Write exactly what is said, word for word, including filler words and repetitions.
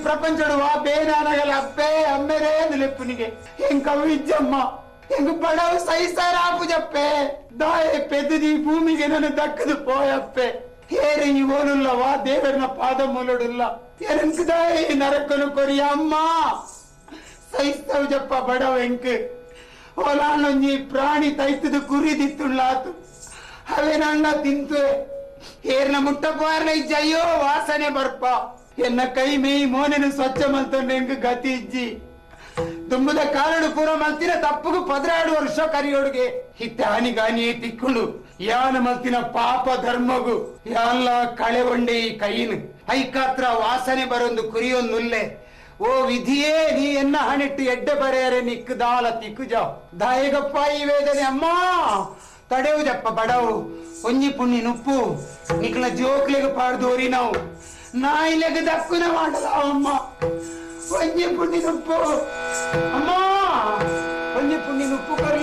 ప్రపంచడు వా బేనానగల అప్పే అమ్మరే నిలెప్పునిగే ఇంక విజ్జమ్మ ఇంక బడవు సైసారాపు చెప్పే దాయే పెద్దది భూమికి నన్ను దక్కదు పోయప్పే ఏరి ఓలుల్లవా ದೇವರನ ಪಾದಮೂಲಡುಲ್ಲ ಎರಂಕದಾಯಿ ನರಕನು ಕೊರಿ ಅಮ್ಮ ಸೈಸ್ತವ್ ಜಪ್ಪ ಬಡವ ಎಂಕ್ ಓಲಾನೊಂಜಿ ಪ್ರಾಣಿ ತೈತದು ಕುರಿದಿತ್ತುಳ್ಳಾತು ಅವೇನಣ್ಣ ತಿಂತು ಏರ್ನ ಮುಟ್ಟಪಾರ್ನ ಇಜ್ಜಯ್ಯೋ ವಾಸನೆ ಬರ್ಪ ಎನ್ನ ಕೈ ಮೇಯಿ ಮೋನೆನು ಸ್ವಚ್ಛ ಮಂತೊಂಡು ಎಂಕ್ ಗತಿ ಇಜ್ಜಿ ತುಂಬದ ಕಾಲಡು ಪೂರ ಮಲ್ತಿನ ತಪ್ಪಗೂ ಪದರಾಡು ವರ್ಷ ಕರಿಯೋಡುಗೆ ಹಿತ್ತ ಹಾನಿಗಾನಿ ತಿಕ್ಕುಂಡು ಯಾನ ಮಲ್ತಿನ ಪಾಪ ಧರ್ಮಗು ಯಾನ್ಲ ಕಳೆ ಒಂಡೆ ಈ ಕೈನು ಐಕಾತ್ರ ವಾಸನೆ ಬರೊಂದು ಕುರಿಯೊಂದುಲ್ಲೆ ಓ ವಿಧಿಯೇ ನೀ ಎನ್ನ ಹಣಿಟ್ಟು ಎಡ್ಡೆ ಬರೆಯರೆ ನಿಕ್ಕು ದಾಲ ತಿಕ್ಕು ಜಾವ್ ದಾಯಗಪ್ಪ ಈ ವೇದನೆ ಅಮ್ಮ ತಡೆವು ಜಪ್ಪ ಬಡವು ಒಂಜಿ ಪುಣ್ಣಿ ನುಪ್ಪು ನಿಕ್ಲ ಜೋಕ್ಲೆಗೆ ಪಾಡ್ದೋರಿ ನಾವು ನಾಯಿಲೆಗೆ ದಕ್ಕುನ ಮಾಡಲ ಅಮ್ಮ ಒಂಜಿ ಪುಣ್ಣಿ ನುಪ್ಪು ಅಮ್ಮ ಒಂಜಿ ಪುಣ್ಣಿ ನುಪ್ಪು ಕರೆ